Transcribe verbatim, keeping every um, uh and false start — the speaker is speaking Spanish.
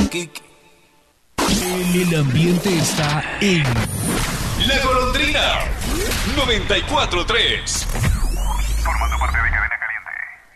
Kiki. El ambiente está en La Golondrina noventa y cuatro tres. Formando parte de